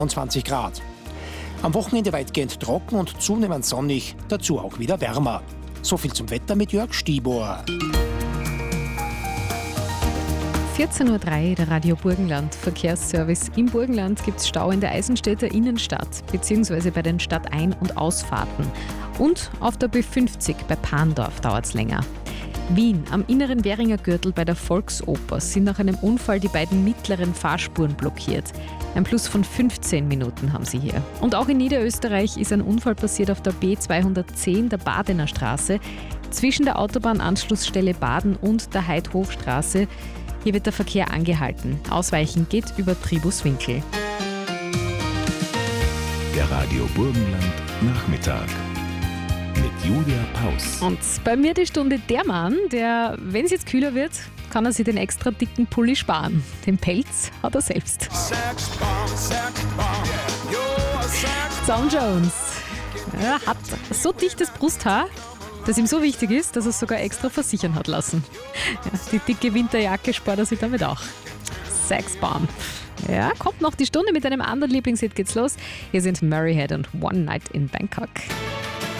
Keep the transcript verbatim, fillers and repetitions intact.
zwanzig Grad. Am Wochenende weitgehend trocken und zunehmend sonnig, dazu auch wieder wärmer. So viel zum Wetter mit Jörg Stibor. vierzehn Uhr drei, der Radio Burgenland Verkehrsservice. Im Burgenland gibt es Stau in der Eisenstädter Innenstadt bzw. bei den Stadtein- und Ausfahrten. Und auf der B fünfzig bei Pandorf dauert es länger. Wien, am inneren Währinger Gürtel bei der Volksoper sind nach einem Unfall die beiden mittleren Fahrspuren blockiert. Ein Plus von fünfzehn Minuten haben sie hier. Und auch in Niederösterreich ist ein Unfall passiert auf der B zweihundertzehn der Badener Straße zwischen der Autobahnanschlussstelle Baden und der Heidhofstraße. Hier wird der Verkehr angehalten. Ausweichen geht über Tribuswinkel. Der Radio Burgenland Nachmittag mit Julia Paus. Und bei mir die Stunde der Mann, der, wenn es jetzt kühler wird, kann er sich den extra dicken Pulli sparen. Den Pelz hat er selbst. Tom Jones er hat so dichtes Brusthaar, das ihm so wichtig ist, dass er es sogar extra versichern hat lassen. Ja, die dicke Winterjacke spart er sich damit auch. Sexbomb. Ja, kommt noch die Stunde mit einem anderen Lieblingshit geht's los. Hier sind Murray Head und One Night in Bangkok.